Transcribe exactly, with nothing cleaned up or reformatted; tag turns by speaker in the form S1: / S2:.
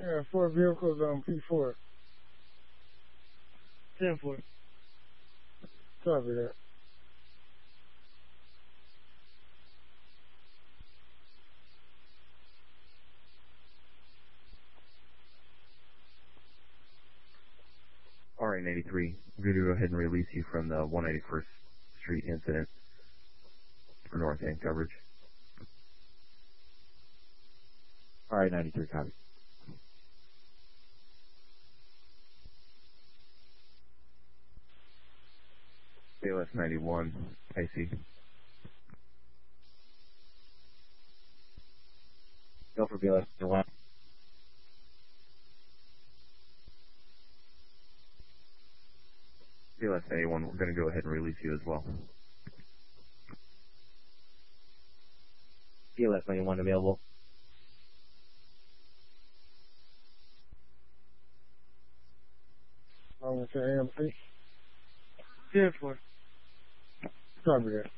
S1: Yeah, four vehicles on P four.
S2: ten four.
S1: Copy that.
S3: R A ninety-three, I'm going to go ahead and release you from the one eighty-first Street incident for North End coverage.
S4: R A ninety-three, copy.
S3: A L S ninety-one, I C.
S4: Go for B L S ninety-one.
S3: B L S ninety-one, we're going to go ahead and release you as well.
S4: B L S ninety-one available.
S1: I'm going to say A M C.
S2: ten four.
S1: Copy that.